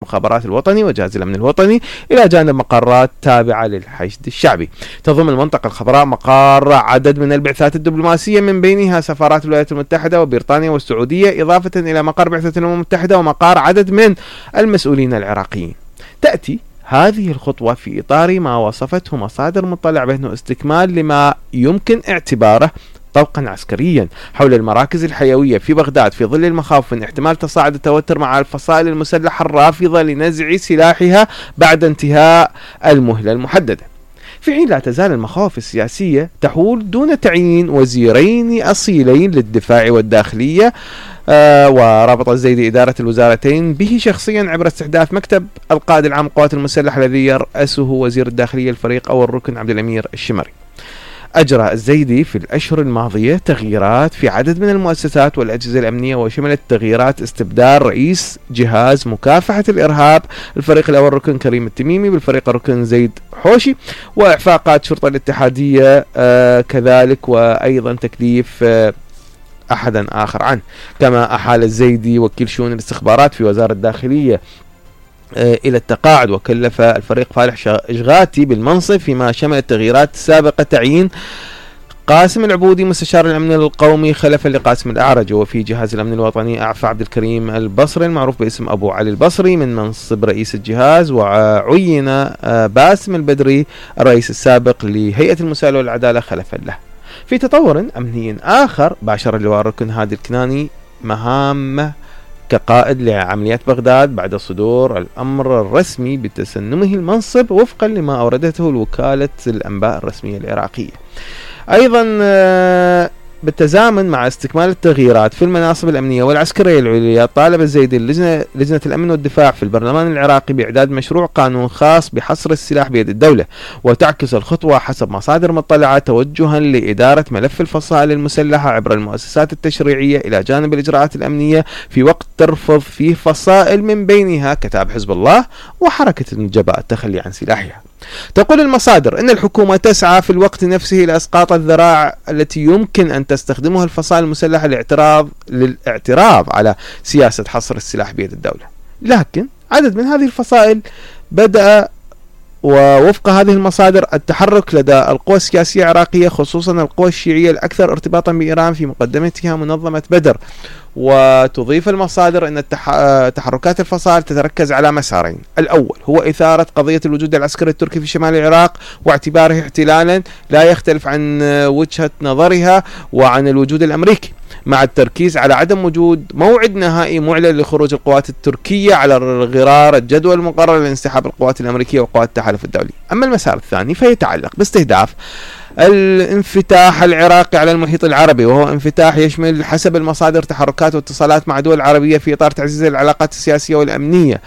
المخابرات الوطني وجهاز الأمن الوطني إلى جانب مقرات تابعة للحشد الشعبي. تضم المنطقة الخضراء مقار عدد من البعثات الدبلوماسية، من بينها سفارات الولايات المتحدة وبريطانيا والسعودية، إضافة إلى مقر بعثة الأمم المتحدة ومقار عدد من المسؤولين العراقيين. تأتي هذه الخطوة في إطار ما وصفته مصادر مطلع بأنه استكمال لما يمكن اعتباره طوقا عسكريا حول المراكز الحيوية في بغداد، في ظل المخاوف من احتمال تصاعد التوتر مع الفصائل المسلحة الرافضة لنزع سلاحها بعد انتهاء المهلة المحددة، في حين لا تزال المخاوف السياسية تحول دون تعيين وزيرين أصيلين للدفاع والداخلية ورابط الزيدي إدارة الوزارتين به شخصيا عبر استحداث مكتب القائد العام للقوات المسلحة الذي يرأسه وزير الداخلية الفريق أو الركن عبد الأمير الشمري. أجرى الزيدي في الأشهر الماضية تغييرات في عدد من المؤسسات والأجهزة الأمنية، وشملت تغييرات استبدال رئيس جهاز مكافحة الإرهاب الفريق الأول ركن كريم التميمي بالفريق الركن زيد حوشي، وإعفاقات شرطة الاتحادية كذلك، وأيضا تكليف أحدا آخر عنه. كما أحال الزيدي وكيل شؤون الاستخبارات في وزارة الداخلية إلى التقاعد، وكلف الفريق فالح إشغاتي بالمنصب، فيما شمل التغييرات السابقة تعيين قاسم العبودي مستشار الأمن القومي خلفا لقاسم الأعرج. وفي جهاز الأمن الوطني أعفى عبد الكريم البصري المعروف باسم أبو علي البصري من منصب رئيس الجهاز، وعين باسم البدري الرئيس السابق لهيئة المساءلة والعدالة خلفا له. في تطور أمني آخر، باشر اللواء الركن هادي الكناني مهامه كقائد لعمليات بغداد بعد صدور الأمر الرسمي بتسنمه المنصب وفقا لما أوردته الوكالة الأنباء الرسمية العراقية. أيضا بالتزامن مع استكمال التغييرات في المناصب الأمنية والعسكرية العليا، طالب الزيدي لجنة الأمن والدفاع في البرلمان العراقي بإعداد مشروع قانون خاص بحصر السلاح بيد الدولة، وتعكس الخطوة حسب مصادر مطلعة توجها لإدارة ملف الفصائل المسلحة عبر المؤسسات التشريعية إلى جانب الإجراءات الأمنية، في وقت ترفض فيه فصائل من بينها كتاب حزب الله وحركة النجباء التخلي عن سلاحها. تقول المصادر أن الحكومة تسعى في الوقت نفسه لإسقاط الذراع التي يمكن أن تستخدمها الفصائل المسلحة للاعتراض على سياسة حصر السلاح بيد الدولة، لكن عدد من هذه الفصائل بدأ ووفق هذه المصادر التحرك لدى القوى السياسية العراقية، خصوصا القوى الشيعية الأكثر ارتباطا بإيران في مقدمتها منظمة بدر. وتضيف المصادر أن تحركات الفصائل تتركز على مسارين: الأول هو إثارة قضية الوجود العسكري التركي في شمال العراق واعتباره احتلالا لا يختلف عن وجهة نظرها وعن الوجود الأمريكي، مع التركيز على عدم وجود موعد نهائي معلن لخروج القوات التركية على غرار الجدول المقرر لانسحاب القوات الأمريكية وقوات التحالف الدولي. أما المسار الثاني فيتعلق باستهداف الانفتاح العراقي على المحيط العربي، وهو انفتاح يشمل حسب المصادر تحركات واتصالات مع دول عربية في إطار تعزيز العلاقات السياسية والأمنية.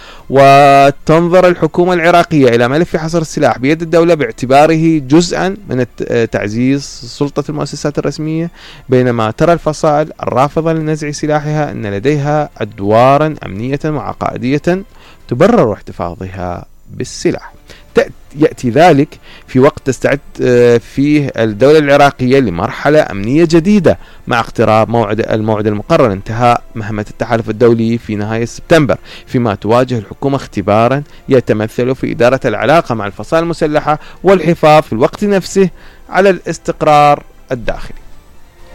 وتنظر الحكومة العراقية إلى ملف حصر السلاح بيد الدولة باعتباره جزءا من تعزيز سلطة المؤسسات الرسمية، بينما ترى الفصائل الرافضة لنزع سلاحها أن لديها أدوارا أمنية وعقائدية تبرر احتفاظها بالسلاح. يأتي ذلك في وقت تستعد فيه الدولة العراقية لمرحلة أمنية جديدة مع اقتراب الموعد المقرر انتهاء مهمة التحالف الدولي في نهاية سبتمبر، فيما تواجه الحكومة اختبارا يتمثل في إدارة العلاقة مع الفصائل المسلحة والحفاظ في الوقت نفسه على الاستقرار الداخلي.